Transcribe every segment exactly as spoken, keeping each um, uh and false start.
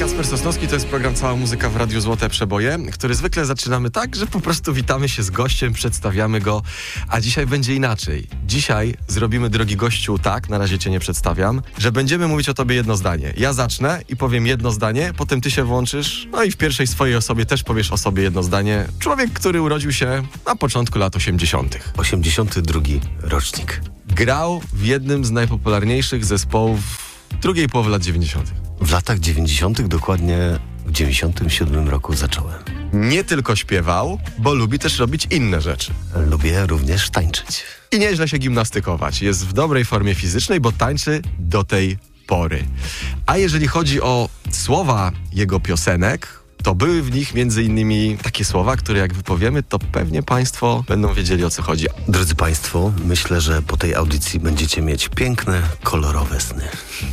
Kacper Sosnowski, to jest program Cała Muzyka w Radiu Złote Przeboje, który zwykle zaczynamy tak, że po prostu witamy się z gościem, przedstawiamy go, a dzisiaj będzie inaczej. Dzisiaj zrobimy, drogi gościu, tak, na razie cię nie przedstawiam, że będziemy mówić o tobie jedno zdanie. Ja zacznę i powiem jedno zdanie, potem ty się włączysz, no i w pierwszej swojej osobie też powiesz o sobie jedno zdanie. Człowiek, który urodził się na początku lat osiemdziesiątych. osiemdziesiąty drugi rocznik. Grał w jednym z najpopularniejszych zespołów drugiej połowy lat dziewięćdziesiątych. W latach dziewięćdziesiątych, dokładnie w dziewięćdziesiątym siódmym roku zacząłem. Nie tylko śpiewał, bo lubi też robić inne rzeczy. Lubię również tańczyć. I nieźle się gimnastykować. Jest w dobrej formie fizycznej, bo tańczy do tej pory. A jeżeli chodzi o słowa jego piosenek, to były w nich między innymi takie słowa, które jak wypowiemy, to pewnie państwo będą wiedzieli, o co chodzi. Drodzy państwo, myślę, że po tej audycji będziecie mieć piękne, kolorowe sny.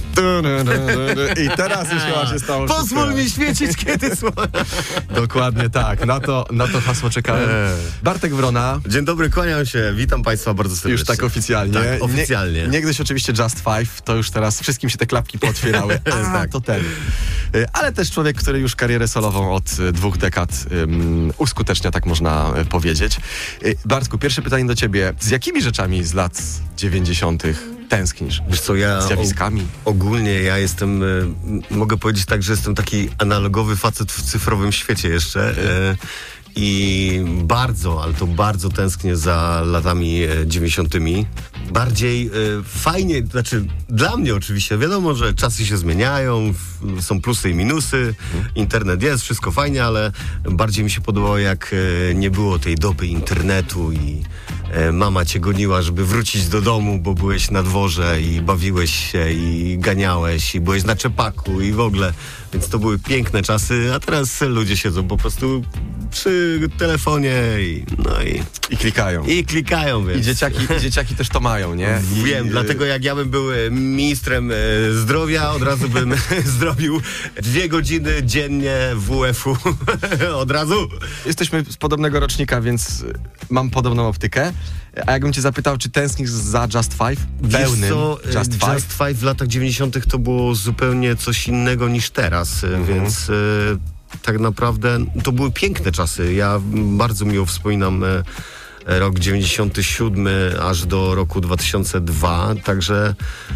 I teraz już chyba się stało Pozwól mi świecić, kiedy słowa. Dokładnie tak. Na to, na to hasło czekałem. Bartek Wrona. Dzień dobry, kłaniam się. Witam państwa bardzo serdecznie. Już tak oficjalnie. Tak, oficjalnie. Nie, niegdyś oczywiście Just Five, to już teraz wszystkim się te klapki pootwierały. A, tak. To ten. Ale też człowiek, który już karierę solową od dwóch dekad um, uskutecznia, tak można powiedzieć. Bartku, pierwsze pytanie do ciebie. Z jakimi rzeczami z lat dziewięćdziesiątych tęsknisz? Wiesz co, ja zjawiskami? O, ogólnie ja jestem, y, mogę powiedzieć tak, że jestem taki analogowy facet w cyfrowym świecie jeszcze. Y, I bardzo, ale to bardzo tęsknię za latami dziewięćdziesiątymi. Bardziej y, fajnie, znaczy dla mnie oczywiście, wiadomo, że czasy się zmieniają, w, są plusy i minusy, internet jest, wszystko fajnie, ale bardziej mi się podobało, jak y, nie było tej doby internetu i y, mama cię goniła, żeby wrócić do domu, bo byłeś na dworze i bawiłeś się i ganiałeś i byłeś na czepaku i w ogóle, więc to były piękne czasy, a teraz ludzie siedzą po prostu przy telefonie i no i... I klikają. I klikają, więc... I dzieciaki, i dzieciaki też to mają, nie? I, Wiem, y... dlatego jak ja bym był ministrem y, zdrowia, od razu bym zrobił dwie godziny dziennie W F-u. Od razu. Jesteśmy z podobnego rocznika, więc mam podobną optykę. A jakbym cię zapytał, czy tęsknisz za Just Five? Pełnym co, Just Five? Just Five w latach dziewięćdziesiątych to było zupełnie coś innego niż teraz, mhm. więc... Y, tak naprawdę to były piękne czasy. Ja bardzo miło wspominam e, rok dziewięćdziesiąty siódmy aż do roku dwa tysiące drugi, także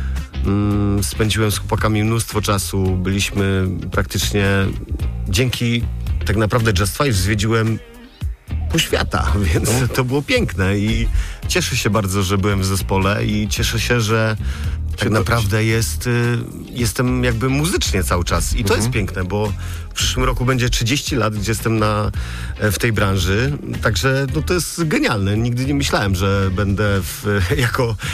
mm, spędziłem z chłopakami mnóstwo czasu. Byliśmy praktycznie dzięki tak naprawdę Just Five zwiedziłem pół świata, więc no. To było piękne i cieszę się bardzo, że byłem w zespole i cieszę się, że tak naprawdę jest, y, jestem jakby muzycznie cały czas i to mhm. jest piękne, bo w przyszłym roku będzie trzydzieści lat, gdzie jestem na, w tej branży, także no, to jest genialne. Nigdy nie myślałem, że będę w, jako e,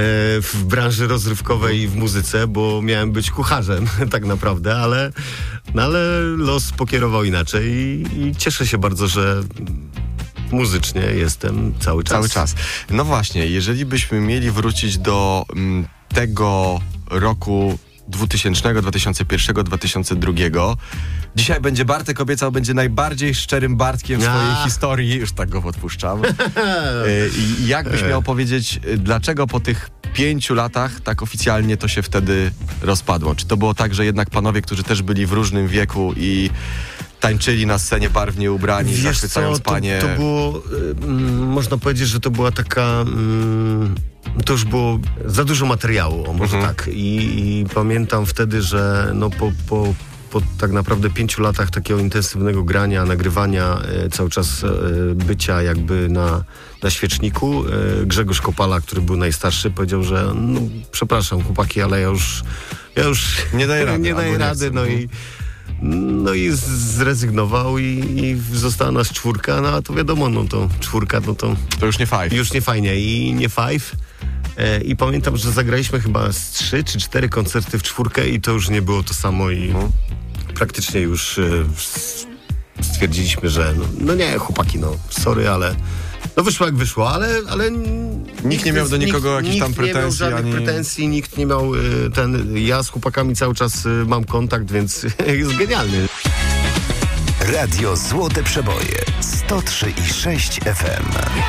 w branży rozrywkowej i w muzyce, bo miałem być kucharzem tak naprawdę, ale, no, ale los pokierował inaczej i, i cieszę się bardzo, że muzycznie jestem cały czas. Cały czas. No właśnie, jeżeli byśmy mieli wrócić do m, tego roku dwutysięcznego, dwa tysiące pierwszego, dwa tysiące drugiego. Dzisiaj będzie Bartek obiecał, będzie najbardziej szczerym Bartkiem w swojej A. historii. Już tak go odpuszczam. I jakbyś miał powiedzieć, dlaczego po tych pięciu latach tak oficjalnie to się wtedy rozpadło? Czy to było tak, że jednak panowie, którzy też byli w różnym wieku i tańczyli na scenie barwnie ubrani, Wiesz zachwycając co, to, panie... to było, y, można powiedzieć, że to była taka... Y, to już było za dużo materiału, o może mhm. tak. I, I pamiętam wtedy, że no po, po, po tak naprawdę pięciu latach takiego intensywnego grania, nagrywania, y, cały czas y, bycia jakby na, na świeczniku, y, Grzegorz Kopala, który był najstarszy, powiedział, że no, przepraszam chłopaki, ale ja już... Ja już nie daję rady. Nie daję rady, nie no i... No i zrezygnował i, i została nas czwórka, no a to wiadomo, no to czwórka, no to... To już nie five. Już nie fajnie i nie five. E, I pamiętam, że zagraliśmy chyba z trzy czy cztery koncerty w czwórkę i to już nie było to samo i no. praktycznie już e, stwierdziliśmy, że no, no nie, chłopaki, no sorry, ale... No wyszło jak wyszło, ale... ale nikt, nikt nie miał do nikogo jakichś tam pretensji. Nikt nie miał żadnych ani... pretensji, nikt nie miał y, ten... Ja z chłopakami cały czas y, mam kontakt, więc jest genialny. Radio Złote Przeboje sto trzy i sześć F M.